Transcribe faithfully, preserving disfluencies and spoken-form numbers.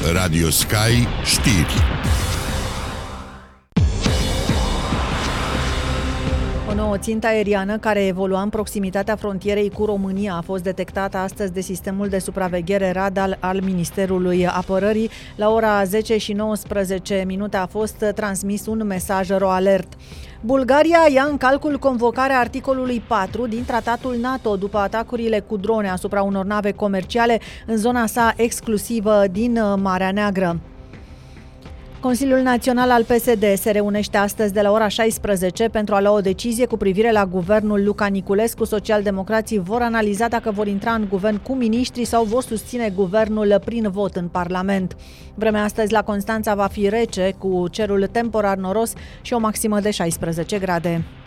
Radio Sky Știri. O nouă țintă aeriană care evolua în proximitatea frontierei cu România a fost detectată astăzi de sistemul de supraveghere radar al Ministerului Apărării. La ora zece și nouăsprezece minute a fost transmis un mesaj ro-alert. Bulgaria ia în calcul convocarea articolului patru din tratatul NATO după atacurile cu drone asupra unor nave comerciale în zona sa exclusivă din Marea Neagră. Consiliul Național al P S D se reunește astăzi de la ora șaisprezece pentru a lua o decizie cu privire la guvernul Luca Niculescu. Socialdemocrații vor analiza dacă vor intra în guvern cu miniștri sau vor susține guvernul prin vot în Parlament. Vremea astăzi la Constanța va fi rece, cu cerul temporar noros și o maximă de șaisprezece grade.